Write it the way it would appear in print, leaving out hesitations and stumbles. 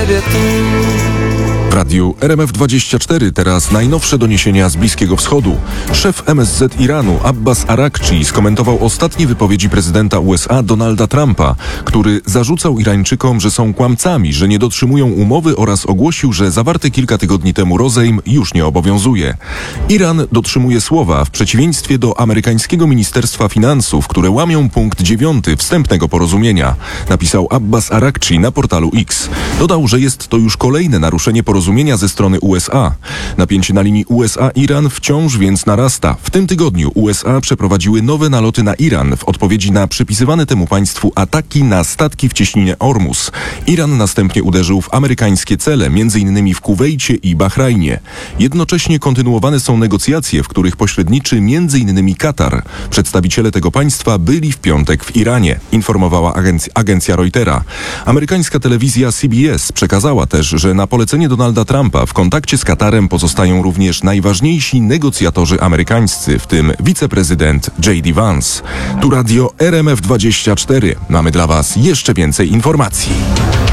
ciebie tu. W radiu RMF24 teraz najnowsze doniesienia z Bliskiego Wschodu. Szef MSZ Iranu Abbas Arakci skomentował ostatnie wypowiedzi prezydenta USA Donalda Trumpa, który zarzucał Irańczykom, że są kłamcami, że nie dotrzymują umowy oraz ogłosił, że zawarty kilka tygodni temu rozejm już nie obowiązuje. Iran dotrzymuje słowa w przeciwieństwie do amerykańskiego Ministerstwa Finansów, które łamią punkt 9 wstępnego porozumienia, napisał Abbas Arakci na portalu X. Dodał, że jest to już kolejne naruszenie porozumienia ze strony USA. Napięcie na linii USA-Iran wciąż więc narasta. W tym tygodniu USA przeprowadziły nowe naloty na Iran w odpowiedzi na przypisywane temu państwu ataki na statki w cieśninie Ormus. Iran następnie uderzył w amerykańskie cele, m.in. w Kuwejcie i Bahrajnie. Jednocześnie kontynuowane są negocjacje, w których pośredniczy m.in. Katar. Przedstawiciele tego państwa byli w piątek w Iranie, informowała agencja Reutera. Amerykańska telewizja CBS przekazała też, że na polecenie Donalda Trumpa w kontakcie z Katarem pozostają również najważniejsi negocjatorzy amerykańscy, w tym wiceprezydent J.D. Vance. Tu radio RMF24. Mamy dla Was jeszcze więcej informacji.